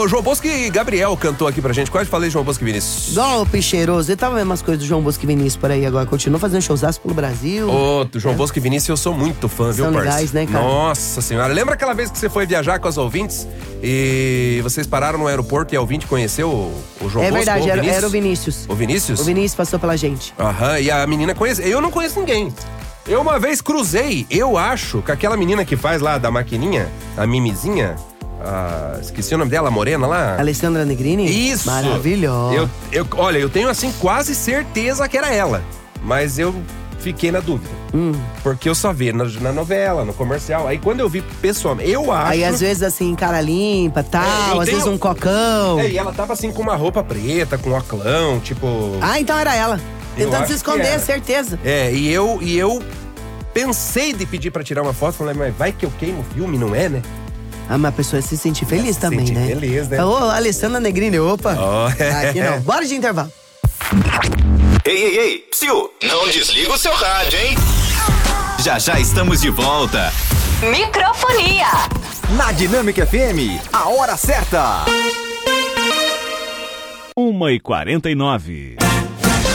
O João Bosco e Gabriel cantou aqui pra gente. Quase falei João Bosco e Vinícius. Golpe cheiroso. Eu tava vendo umas coisas do João Bosco e Vinícius por aí agora. Continua fazendo showzaço pelo Brasil. Do João Bosco e Vinícius eu sou muito fã, viu, São parça? legais, né, cara? Nossa senhora. Lembra aquela vez que você foi viajar com as ouvintes e vocês pararam no aeroporto e a ouvinte conheceu o João Bosco? É verdade, era era o Vinícius. O Vinícius? O Vinícius passou pela gente. Aham, e a menina conhece. Eu não conheço ninguém. Eu uma vez cruzei, eu acho, com aquela menina que faz lá da maquininha, a Mimizinha. Esqueci o nome dela, a morena lá. Alessandra Negrini? Isso! Maravilhosa. Olha, eu tenho assim quase certeza que era ela. Mas eu fiquei na dúvida. Porque eu só vi na novela, no comercial. Aí quando eu vi pessoalmente, eu acho... Aí às vezes assim, cara limpa, tal, às vezes um cocão. E ela tava assim com uma roupa preta, com um oclão, tipo... Então era ela. Tentando acho se esconder, que era. certeza. E eu pensei de pedir pra tirar uma foto, falei, mas vai que eu queimo o filme, não é, né? Mas a pessoa se sente feliz também, sente né? feliz, né? Ô, Alessandra Negrini, opa. Aqui não. Bora de intervalo. Ei, psiu, não desliga o seu rádio, hein? Já estamos de volta. Microfonia. Na Dinâmica FM, a hora certa. 1h49.